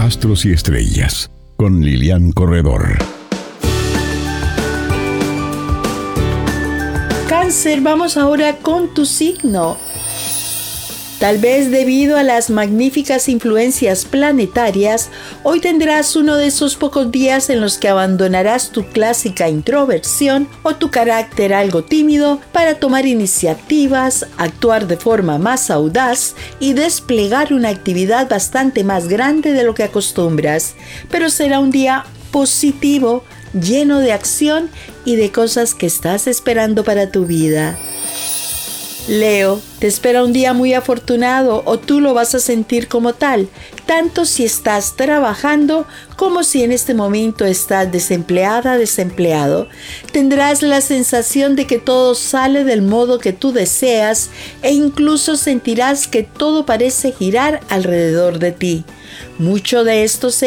Astros y Estrellas, con Lilian Corredor. Cáncer, vamos ahora con tu signo. Tal vez debido a las magníficas influencias planetarias, hoy tendrás uno de esos pocos días en los que abandonarás tu clásica introversión o tu carácter algo tímido para tomar iniciativas, actuar de forma más audaz y desplegar una actividad bastante más grande de lo que acostumbras. Pero será un día positivo, lleno de acción y de cosas que estás esperando para tu vida. Leo, te espera un día muy afortunado o tú lo vas a sentir como tal, tanto si estás trabajando como si en este momento estás desempleada, desempleado. Tendrás la sensación de que todo sale del modo que tú deseas e incluso sentirás que todo parece girar alrededor de ti. Mucho de esto se